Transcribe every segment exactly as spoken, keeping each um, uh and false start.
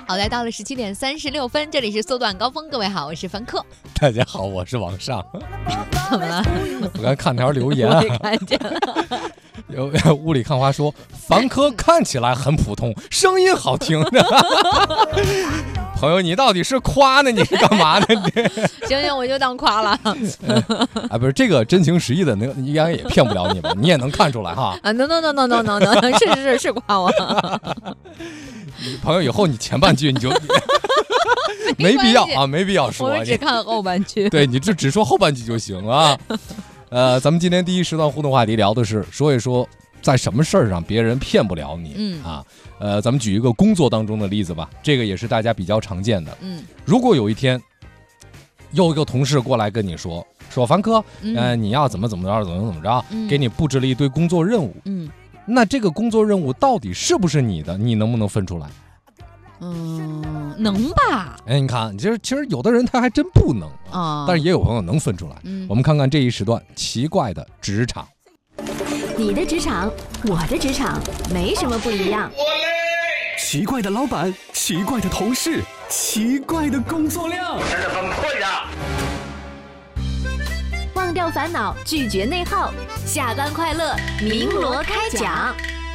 好，来到了十七点三十六分，这里是缩短高峰，各位好，我是凡客。 大家好，我是王上。 怎么了？ 我刚看条留言， 我也看见了。 有雾里看花说，凡客看起来很普通，声音好听。朋友，你到底是夸呢？你是干嘛呢？ 行行，我就当夸了。 啊，不是这个真情实意的，那应该也骗不了你吧？你也能看出来哈。 啊 ，no no no no no no no， 是是是是夸我。 朋友，以后你前半句你就没必要啊，没必要说。 我们只看后半句。 对，你就只说后半句就行啊。呃，咱们今天第一时段互动话题聊的是说一说，在什么事儿上别人骗不了你。嗯啊，呃，咱们举一个工作当中的例子吧，这个也是大家比较常见的。嗯，如果有一天有一个同事过来跟你说，说凡哥，嗯、呃，你要怎么怎么着，怎么怎么着，嗯、给你布置了一堆工作任务。嗯。那这个工作任务到底是不是你的？你能不能分出来？ 嗯，能吧？ 哎，你看，其实其实有的人他还真不能啊，但是也有朋友能分出来。嗯、我们看看这一时段奇怪的职场。 你的职场，我的职场，没什么不一样。 奇怪的老板，奇怪的同事，奇怪的工作量，真的很困扰。 忘掉烦恼，拒绝内耗，下班快乐，鸣锣开讲。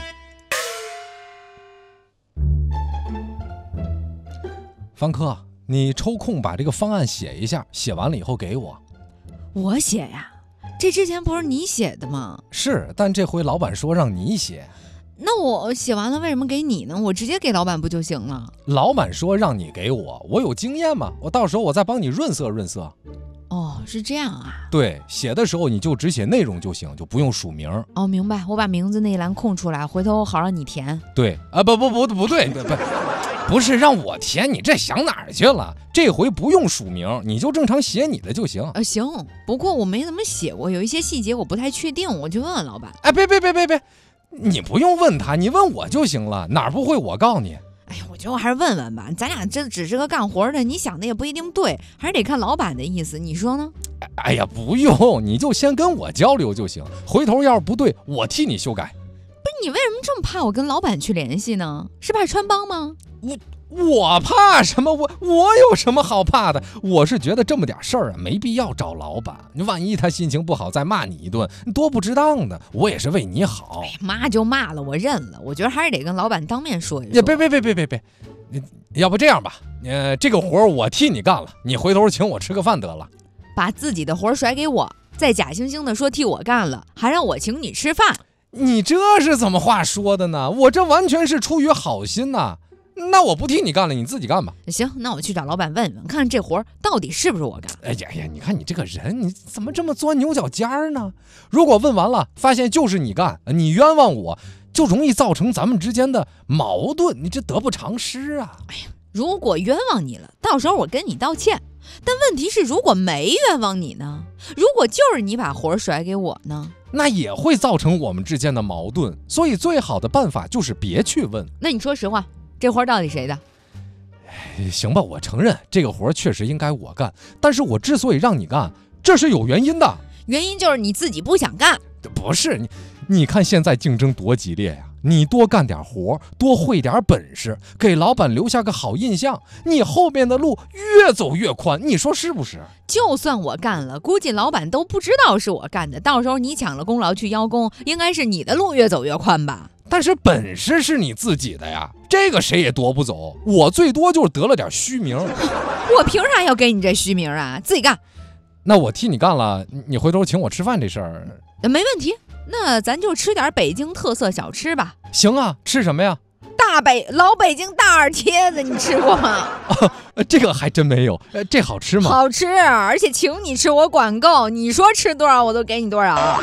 方科，你抽空把这个方案写一下，写完了以后给我。 我写呀？这之前不是你写的吗？ 是，但这回老板说让你写。 那我写完了为什么给你呢？我直接给老板不就行了？ 老板说让你给我，我有经验嘛，我到时候我再帮你润色润色。 哦，是这样啊。对， 写的时候你就只写内容就行，就不用署名。 哦，明白，我把名字那一栏空出来，回头好让你填。 对啊，不不不不对，不不不是让我填，你这想哪儿去了？这回不用署名，你就正常写你的就行。 呃，行，不过我没怎么写过，有一些细节我不太确定，我就问问老板。 哎，别别别别别，你不用问他，你问我就行了，哪儿不会我告诉你。 哎呀，我觉得我还是问问吧，咱俩这只是个干活的，你想的也不一定对，还是得看老板的意思，你说呢？ 哎呀，不用，你就先跟我交流就行，回头要是不对，我替你修改。 不是，你为什么这么怕我跟老板去联系呢？是怕穿帮吗？ 我我怕什么？我我有什么好怕的？我是觉得这么点事儿啊，没必要找老板。你万一他心情不好，再骂你一顿，多不值当的。我也是为你好。 哎，骂就骂了，我认了。我觉得还是得跟老板当面说一说。 也别别别别别别，你要不这样吧，呃，这个活我替你干了，你回头请我吃个饭得了。 把自己的活甩给我，再假惺惺的说替我干了，还让我请你吃饭。 你这是怎么话说的呢？我这完全是出于好心呐。那我不替你干了，你自己干吧。 行，那我去找老板问问，看看这活到底是不是我干。 哎呀呀，你看你这个人，你怎么这么钻牛角尖儿呢？如果问完了发现就是你干，你冤枉我，就容易造成咱们之间的矛盾，你这得不偿失啊。 哎呀，如果冤枉你了，到时候我跟你道歉。但问题是，如果没冤枉你呢？如果就是你把活甩给我呢？ 那也会造成我们之间的矛盾。所以最好的办法就是别去问。 那你说实话，这活到底谁的？ 行吧，我承认这个活确实应该我干，但是我之所以让你干，这是有原因的。 原因就是你自己不想干。 不是你，你看现在竞争多激烈呀！你多干点活，多会点本事，给老板留下个好印象，你后面的路越走越宽，你说是不是？ 就算我干了，估计老板都不知道是我干的，到时候你抢了功劳去邀功，应该是你的路越走越宽吧？ 但是本事是你自己的呀，这个谁也夺不走。我最多就是得了点虚名。 我凭啥要给你这虚名啊？自己干。 那我替你干了，你回头请我吃饭这事儿， 没问题。那咱就吃点北京特色小吃吧。 行啊，吃什么呀？ 大北老北京大耳贴子，你吃过吗？ 啊，这个还真没有。这好吃吗？ 好吃，而且请你吃，我管够。你说吃多少，我都给你多少。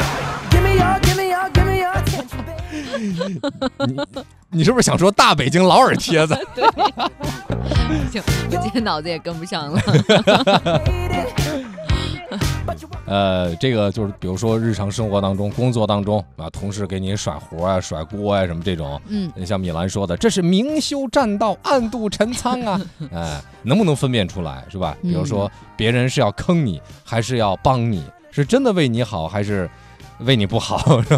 你你是不是想说大北京老耳贴子？ 对，行，我今天脑子也跟不上了。 呃，这个就是比如说日常生活当中、工作当中啊，同事给你甩活啊、甩锅啊什么这种，嗯，像米兰说的，这是明修栈道、暗度陈仓啊，哎，能不能分辨出来是吧？比如说别人是要坑你，还是要帮你，是真的为你好，还是为你不好？